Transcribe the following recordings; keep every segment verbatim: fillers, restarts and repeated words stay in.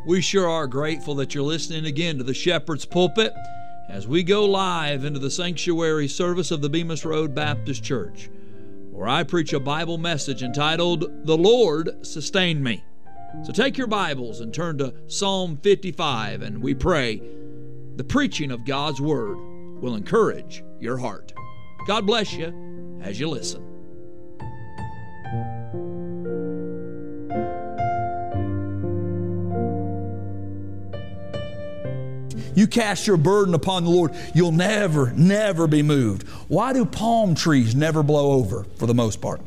We sure are grateful that you're listening again to the Shepherd's Pulpit as we go live into the sanctuary service of the Bemis Road Baptist Church, where I preach a Bible message entitled, "The Lord Sustained Me." So take your Bibles and turn to Psalm fifty-five, and we pray the preaching of God's Word will encourage your heart. God bless you as you listen. You cast your burden upon the Lord, you'll never, never be moved. Why do palm trees never blow over for the most part?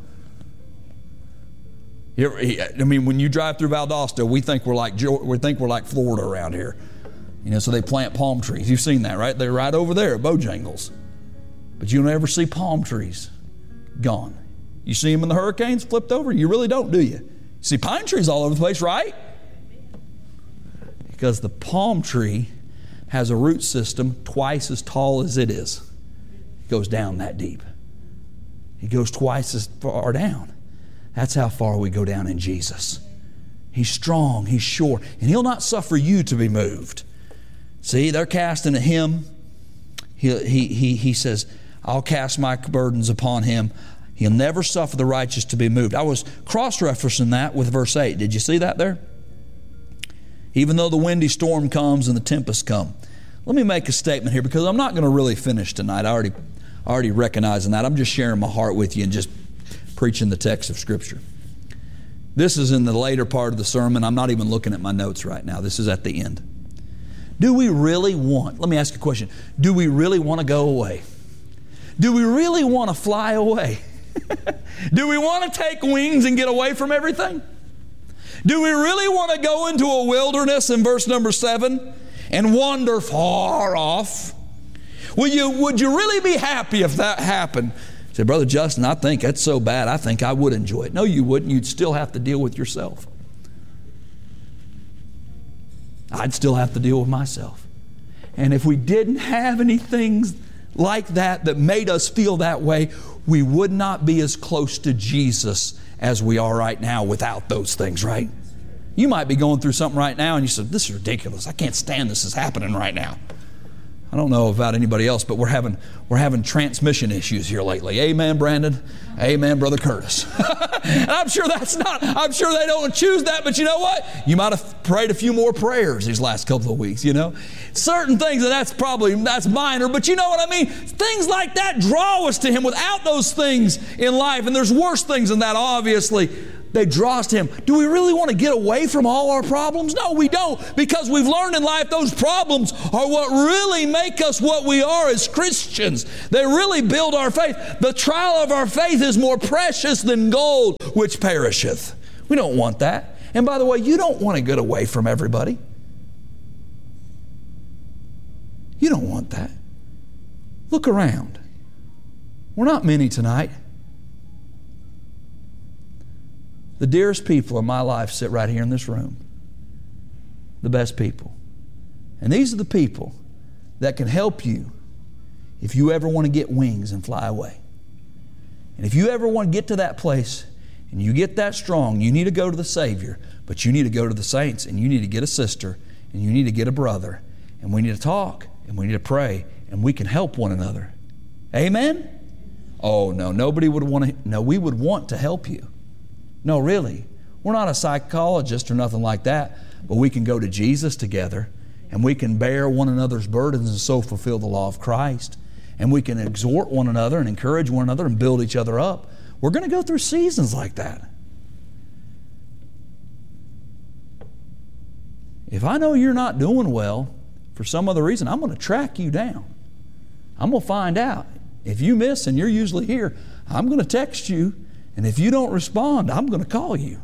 You ever, I mean, when you drive through Valdosta, we think we're like we think we're like Florida around here. You know, so they plant palm trees. You've seen that, right? They're right over there at Bojangles. But you'll never see palm trees gone. You see them in the hurricanes flipped over? You really don't, do you? You see pine trees all over the place, right? Because the palm tree has a root system twice as tall as it is. It goes down that deep. It goes twice as far down. That's how far we go down in Jesus. He's strong, He's sure, and He'll not suffer you to be moved. See, they're casting at Him. He, he, he, he says, I'll cast my burdens upon Him. He'll never suffer the righteous to be moved. I was cross-referencing that with verse eight. Did you see that there? Even though the windy storm comes and the tempest come. Let me make a statement here because I'm not going to really finish tonight. I already, already recognizing that. I'm just sharing my heart with you and just preaching the text of Scripture. This is in the later part of the sermon. I'm not even looking at my notes right now. This is at the end. Do we really want, let me ask you a question. Do we really want to go away? Do we really want to fly away? Do we want to take wings and get away from everything? Do we really want to go into a wilderness in verse number seven and wander far off? Will you, would you really be happy if that happened? Say, Brother Justin, I think that's so bad, I think I would enjoy it. No, you wouldn't. You'd still have to deal with yourself. I'd still have to deal with myself. And if we didn't have any things like that that made us feel that way, we would not be as close to Jesus as we are right now without those things, right? You might be going through something right now and you said, this is ridiculous. I can't stand this is happening right now. I don't know about anybody else, but we're having we're having transmission issues here lately. Amen, Brandon. Amen, Brother Curtis. And I'm sure that's not, I'm sure they don't choose that, but you know what? You might have prayed a few more prayers these last couple of weeks, you know? Certain things, and that's probably, that's minor, but you know what I mean? Things like that draw us to Him. Without those things in life, and there's worse things than that, obviously, they draw us to Him. Do we really want to get away from all our problems? No, we don't, because we've learned in life those problems are what really make us what we are as Christians. They really build our faith. The trial of our faith is more precious than gold, which perisheth. We don't want that. And by the way, you don't want to get away from everybody. You don't want that. Look around. We're not many tonight. The dearest people in my life sit right here in this room. The best people. And these are the people that can help you if you ever want to get wings and fly away. And if you ever want to get to that place and you get that strong, you need to go to the Savior, but you need to go to the saints, and you need to get a sister, and you need to get a brother, and we need to talk, and we need to pray, and we can help one another. Amen? Oh, no, nobody would want to, no, we would want to help you. No, really. We're not a psychologist or nothing like that, but we can go to Jesus together, and we can bear one another's burdens and so fulfill the law of Christ. And we can exhort one another and encourage one another and build each other up. We're going to go through seasons like that. If I know you're not doing well for some other reason, I'm going to track you down. I'm going to find out. If you miss and you're usually here, I'm going to text you. And if you don't respond, I'm going to call you.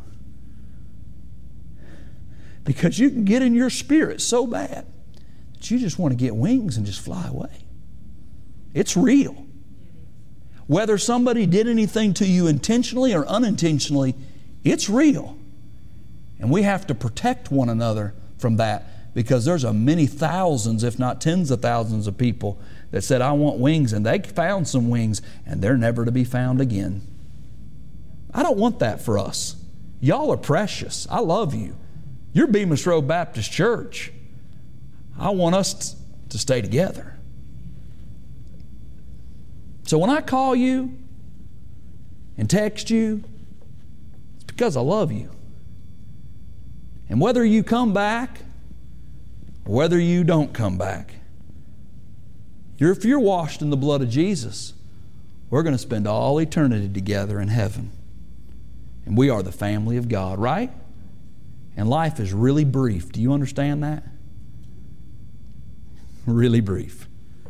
Because you can get in your spirit so bad that you just want to get wings and just fly away. It's real. Whether somebody did anything to you intentionally or unintentionally, it's real. And we have to protect one another from that, because there's a many thousands, if not tens of thousands of people that said, I want wings, and they found some wings, and they're never to be found again. I don't want that for us. Y'all are precious. I love you. You're Bemis Road Baptist Church. I want us to stay together. So when I call you and text you, it's because I love you. And whether you come back or whether you don't come back, you're, if you're washed in the blood of Jesus, we're going to spend all eternity together in heaven. And we are the family of God, right? And life is really brief. Do you understand that? Really brief.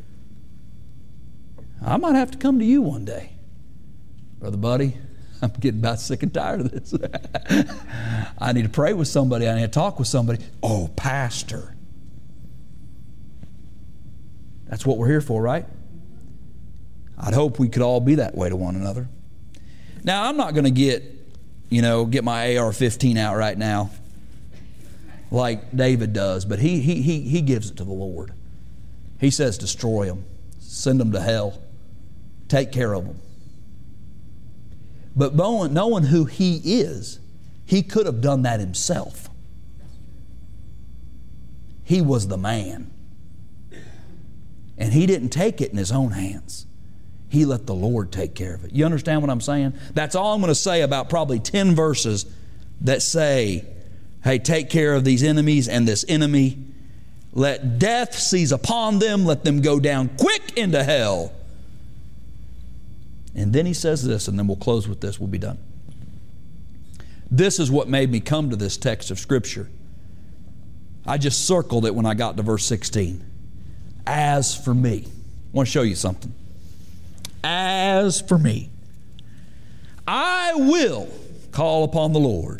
I might have to come to you one day. Brother Buddy, I'm getting about sick and tired of this. I need to pray with somebody. I need to talk with somebody. Oh, pastor. That's what we're here for, right? I'd hope we could all be that way to one another. Now, I'm not going to get, you know, get my A R fifteen out right now like David does, but he, he, he, he gives it to the Lord. He says, destroy them. Send them to hell. Take care of them. But knowing, knowing who He is, He could have done that Himself. He was the man. And He didn't take it in His own hands. He let the Lord take care of it. You understand what I'm saying? That's all I'm going to say about probably ten verses that say, hey, take care of these enemies and this enemy. Let death seize upon them. Let them go down quick into hell. And then He says this, and then we'll close with this. We'll be done. This is what made me come to this text of Scripture. I just circled it when I got to verse sixteen. As for me. I want to show you something. As for me, I will call upon the Lord.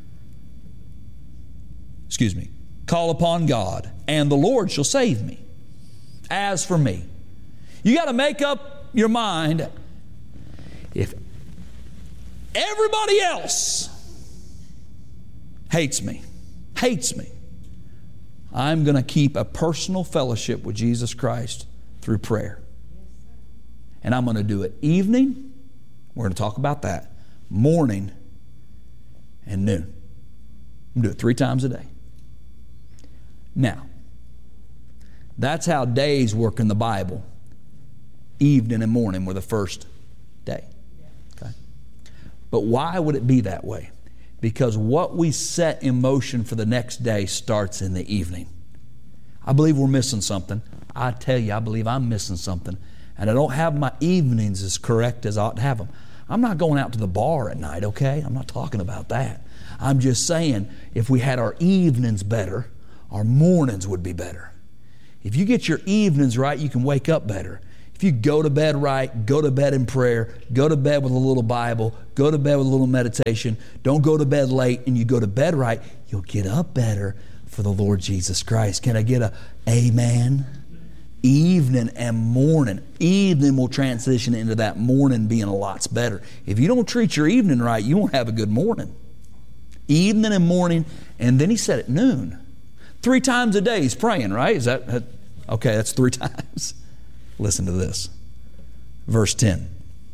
Excuse me. Call upon God, and the Lord shall save me. As for me. You got to make up your mind. If everybody else hates me, hates me, I'm going to keep a personal fellowship with Jesus Christ through prayer. And I'm going to do it evening. We're going to talk about that. Morning and noon. I'm going to do it three times a day. Now, that's how days work in the Bible. Evening and morning were the first day. Okay? But why would it be that way? Because what we set in motion for the next day starts in the evening. I believe we're missing something. I tell you, I believe I'm missing something. And I don't have my evenings as correct as I ought to have them. I'm not going out to the bar at night, okay? I'm not talking about that. I'm just saying, if we had our evenings better, our mornings would be better. If you get your evenings right, you can wake up better. If you go to bed right, go to bed in prayer, go to bed with a little Bible, go to bed with a little meditation, don't go to bed late, and you go to bed right, you'll get up better for the Lord Jesus Christ. Can I get a amen? Evening and morning. Evening will transition into that morning being a lot better. If you don't treat your evening right, you won't have a good morning. Evening and morning, and then He said at noon. Three times a day He's praying, right? Is that, okay, that's three times. Listen to this. Verse ten.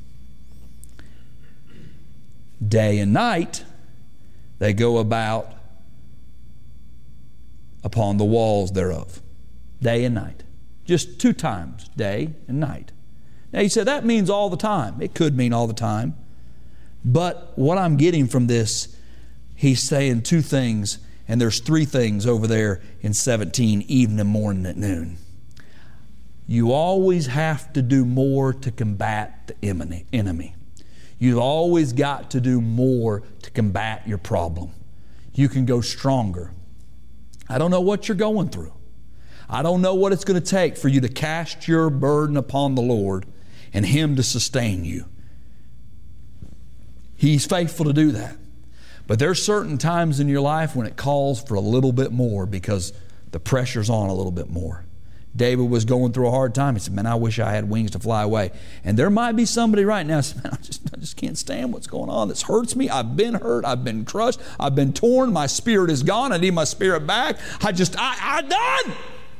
Day and night they go about upon the walls thereof. Day and night. Just two times, day and night. Now you said that means all the time. It could mean all the time. But what I'm getting from this, He's saying two things, and there's three things over there in seventeen, evening, morning, at noon. You always have to do more to combat the enemy. You've always got to do more to combat your problem. You can go stronger. I don't know what you're going through. I don't know what it's going to take for you to cast your burden upon the Lord and Him to sustain you. He's faithful to do that. But there's certain times in your life when it calls for a little bit more because the pressure's on a little bit more. David was going through a hard time. He said, man, I wish I had wings to fly away. And there might be somebody right now saying, man, I just, I just can't stand what's going on. This hurts me. I've been hurt. I've been crushed. I've been torn. My spirit is gone. I need my spirit back. I just, I, I done.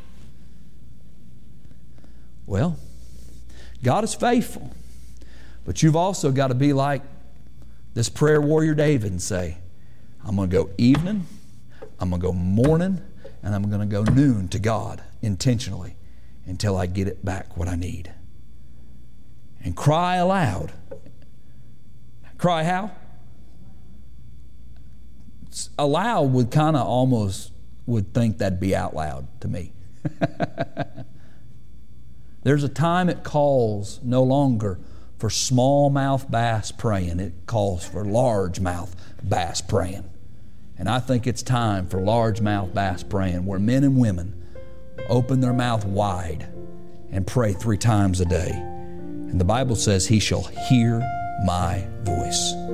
Well, God is faithful. But you've also got to be like this prayer warrior David and say, I'm going to go evening, I'm going to go morning and I'm going to go noon to God intentionally until I get it back what I need. And cry aloud. Cry how? Aloud would kind of almost would think that'd be out loud to me. There's a time it calls no longer for smallmouth bass praying. It calls for largemouth bass praying. And I think it's time for largemouth bass praying, where men and women open their mouth wide and pray three times a day. And the Bible says, He shall hear my voice.